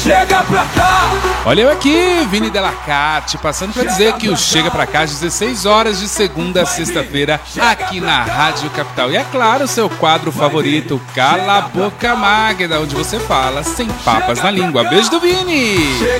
Chega pra cá. Olha eu aqui, Vini Delacarte, passando pra dizer que o Chega Pra Cá às 16 horas de segunda a sexta-feira aqui na Rádio Capital. E é claro, o seu quadro favorito, Cala a Boca Magda, onde você fala sem papas na língua. Beijo do Vini!